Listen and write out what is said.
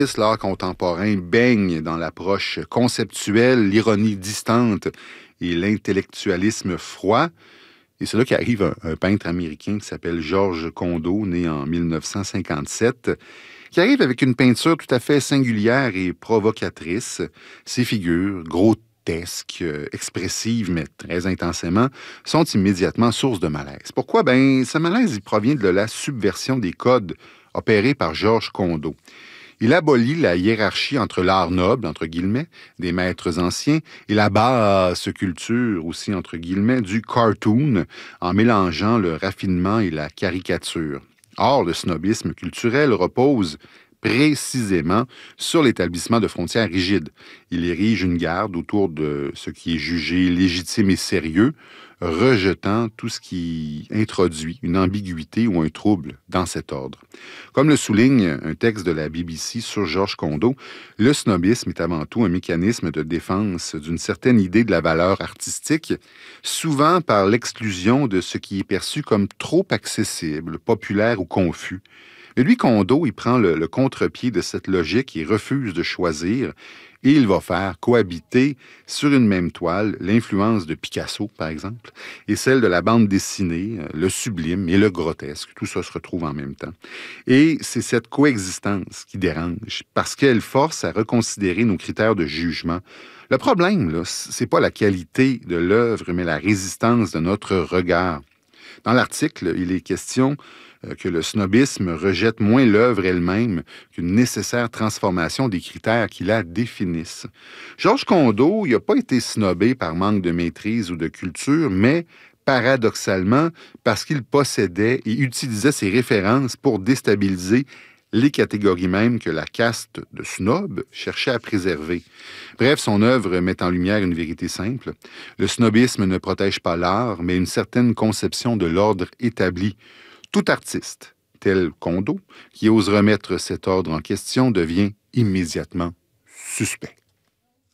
L'art contemporain baigne dans l'approche conceptuelle, l'ironie distante et l'intellectualisme froid. Et c'est là qu'arrive un peintre américain qui s'appelle Georges Condo, né en 1957, qui arrive avec une peinture tout à fait singulière et provocatrice. Ses figures, grotesques, expressives, mais très intensément, sont immédiatement source de malaise. Pourquoi? Ce malaise, il provient de la subversion des codes opérés par Georges Condo. Il abolit la hiérarchie entre l'art noble, entre guillemets, des maîtres anciens, et la basse culture, aussi entre guillemets, du cartoon, en mélangeant le raffinement et la caricature. Or, le snobisme culturel repose précisément sur l'établissement de frontières rigides. Il érige une garde autour de ce qui est jugé légitime et sérieux, rejetant tout ce qui introduit une ambiguïté ou un trouble dans cet ordre. Comme le souligne un texte de la BBC sur Georges Condo, le snobisme est avant tout un mécanisme de défense d'une certaine idée de la valeur artistique, souvent par l'exclusion de ce qui est perçu comme trop accessible, populaire ou confus. Mais lui, Condo, il prend le contre-pied de cette logique et refuse de choisir, et il va faire cohabiter sur une même toile l'influence de Picasso, par exemple, et celle de la bande dessinée, le sublime et le grotesque. Tout ça se retrouve en même temps. Et c'est cette coexistence qui dérange, parce qu'elle force à reconsidérer nos critères de jugement. Le problème, là, c'est pas la qualité de l'œuvre, mais la résistance de notre regard. Dans l'article, il est question que le snobisme rejette moins l'œuvre elle-même qu'une nécessaire transformation des critères qui la définissent. Georges Condo, il n'a pas été snobé par manque de maîtrise ou de culture, mais paradoxalement parce qu'il possédait et utilisait ses références pour déstabiliser les catégories mêmes que la caste de snob cherchait à préserver. Bref, son œuvre met en lumière une vérité simple. Le snobisme ne protège pas l'art, mais une certaine conception de l'ordre établi. Tout artiste, tel Condo, qui ose remettre cet ordre en question, devient immédiatement suspect.